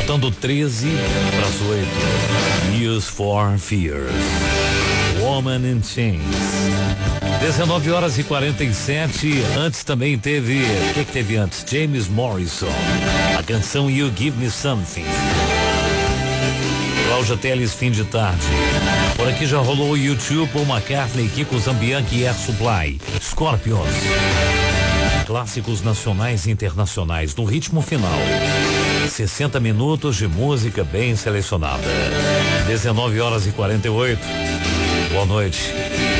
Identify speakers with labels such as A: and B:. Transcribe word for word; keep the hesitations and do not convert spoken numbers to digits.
A: Faltando treze para as oito. Years for Fears. Woman in Chains. dezenove horas e quarenta e sete. Antes também teve. O que, que teve antes? James Morrison. A canção You Give Me Something. Cláudia Teles, Fim de Tarde. Por aqui já rolou o YouTube, Paul McCartney, Kiko Zambianchi e Air Supply. Scorpions. Clássicos nacionais e internacionais no ritmo final. sessenta minutos de música bem selecionada. dezenove horas e quarenta e oito. Boa noite.